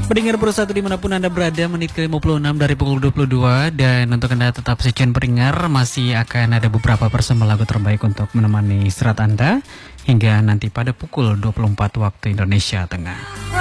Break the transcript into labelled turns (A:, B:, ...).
A: Pendengar Pro 1 dimanapun Anda berada, menit ke-56 dari pukul 22. Dan untuk Anda tetap stay pendengar, masih akan ada beberapa persembah lagu terbaik untuk menemani istirahat Anda hingga nanti pada pukul 24 waktu Indonesia Tengah.